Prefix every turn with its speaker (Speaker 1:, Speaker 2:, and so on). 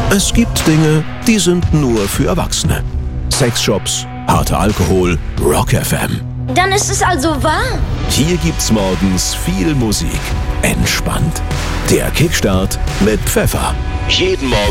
Speaker 1: Es gibt Dinge, die sind nur für Erwachsene. Sexshops, harter Alkohol, Rock FM.
Speaker 2: Dann ist es also wahr?
Speaker 1: Hier gibt's morgens viel Musik. Entspannt. Der Kickstart mit Pfeffer. Jeden Morgen